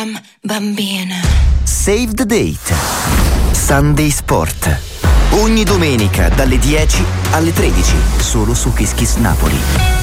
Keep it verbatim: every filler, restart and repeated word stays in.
Bambina. Save the date. Sunday Sport. Ogni domenica dalle dieci alle tredici, solo su Kiss Kiss Napoli.